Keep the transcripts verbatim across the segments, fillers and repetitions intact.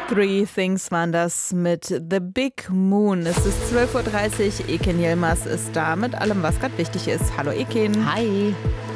Three Things waren das mit The Big Moon. Es ist zwölf Uhr dreißig, Eken Yilmaz ist da mit allem, was gerade wichtig ist. Hallo Eken. Hi.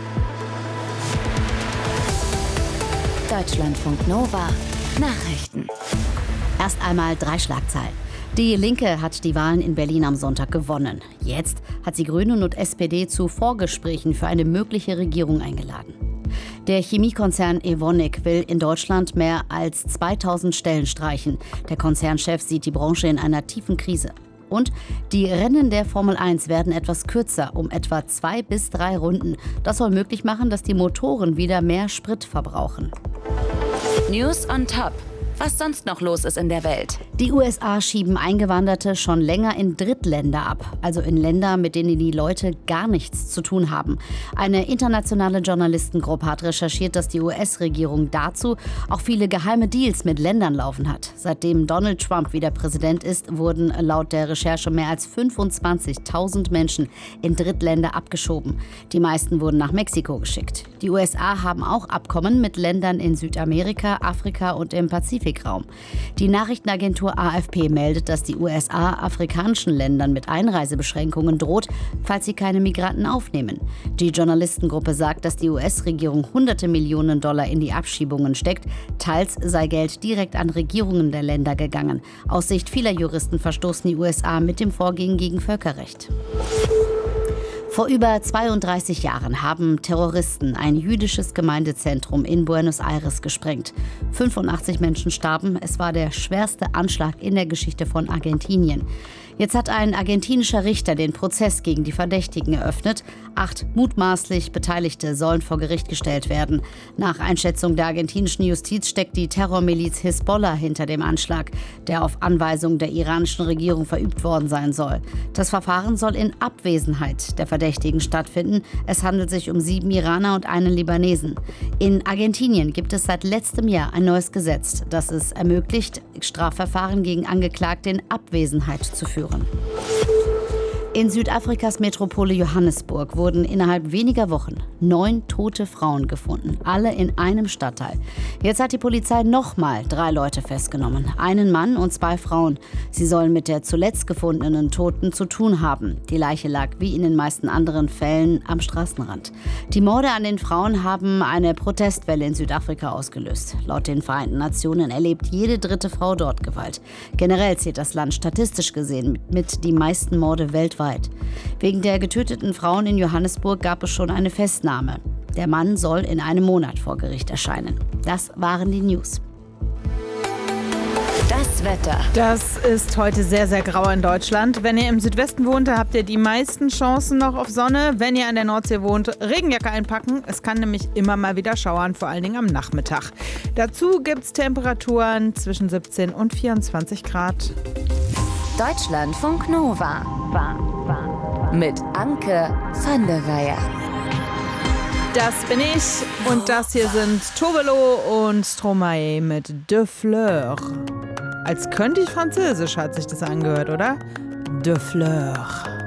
Deutschlandfunk Nova. Nachrichten. Erst einmal drei Schlagzeilen. Die Linke hat die Wahlen in Berlin am Sonntag gewonnen. Jetzt hat sie Grüne und S P D zu Vorgesprächen für eine mögliche Regierung eingeladen. Der Chemiekonzern Evonik will in Deutschland mehr als zweitausend Stellen streichen. Der Konzernchef sieht die Branche in einer tiefen Krise. Und die Rennen der Formel eins werden etwas kürzer, um etwa zwei bis drei Runden. Das soll möglich machen, dass die Motoren wieder mehr Sprit verbrauchen. News on Top. Was sonst noch los ist in der Welt. Die U S A schieben Eingewanderte schon länger in Drittländer ab, also in Länder, mit denen die Leute gar nichts zu tun haben. Eine internationale Journalistengruppe hat recherchiert, dass die U S-Regierung dazu auch viele geheime Deals mit Ländern laufen hat. Seitdem Donald Trump wieder Präsident ist, wurden laut der Recherche mehr als fünfundzwanzigtausend Menschen in Drittländer abgeschoben. Die meisten wurden nach Mexiko geschickt. Die U S A haben auch Abkommen mit Ländern in Südamerika, Afrika und im Pazifik. Raum. Die Nachrichtenagentur A F P meldet, dass die U S A afrikanischen Ländern mit Einreisebeschränkungen droht, falls sie keine Migranten aufnehmen. Die Journalistengruppe sagt, dass die U S-Regierung hunderte Millionen Dollar in die Abschiebungen steckt. Teils sei Geld direkt an Regierungen der Länder gegangen. Aus Sicht vieler Juristen verstoßen die U S A mit dem Vorgehen gegen Völkerrecht. Vor über zweiunddreißig Jahren haben Terroristen ein jüdisches Gemeindezentrum in Buenos Aires gesprengt. fünfundachtzig Menschen starben. Es war der schwerste Anschlag in der Geschichte von Argentinien. Jetzt hat ein argentinischer Richter den Prozess gegen die Verdächtigen eröffnet. Acht mutmaßlich Beteiligte sollen vor Gericht gestellt werden. Nach Einschätzung der argentinischen Justiz steckt die Terrormiliz Hisbollah hinter dem Anschlag, der auf Anweisung der iranischen Regierung verübt worden sein soll. Das Verfahren soll in Abwesenheit der Verdächtigen stattfinden. Es handelt sich um sieben Iraner und einen Libanesen. In Argentinien gibt es seit letztem Jahr ein neues Gesetz, das es ermöglicht, Strafverfahren gegen Angeklagte in Abwesenheit zu führen. In Südafrikas Metropole Johannesburg wurden innerhalb weniger Wochen neun tote Frauen gefunden, alle in einem Stadtteil. Jetzt hat die Polizei nochmal drei Leute festgenommen, einen Mann und zwei Frauen. Sie sollen mit der zuletzt gefundenen Toten zu tun haben. Die Leiche lag wie in den meisten anderen Fällen am Straßenrand. Die Morde an den Frauen haben eine Protestwelle in Südafrika ausgelöst. Laut den Vereinten Nationen erlebt jede dritte Frau dort Gewalt. Generell zählt das Land statistisch gesehen mit die meisten Morde weltweit. Wegen der getöteten Frauen in Johannesburg gab es schon eine Festnahme. Der Mann soll in einem Monat vor Gericht erscheinen. Das waren die News. Das Wetter. Das ist heute sehr, sehr grau in Deutschland. Wenn ihr im Südwesten wohnt, da habt ihr die meisten Chancen noch auf Sonne. Wenn ihr an der Nordsee wohnt, Regenjacke einpacken. Es kann nämlich immer mal wieder schauern, vor allen Dingen am Nachmittag. Dazu gibt es Temperaturen zwischen siebzehn und vierundzwanzig Grad. Deutschlandfunk Nova. Mit Anke van der Weyer. Das bin ich und das hier sind Tobelo und Stromae mit De Fleur. Als könnte ich Französisch, hat sich das angehört, oder? De Fleur.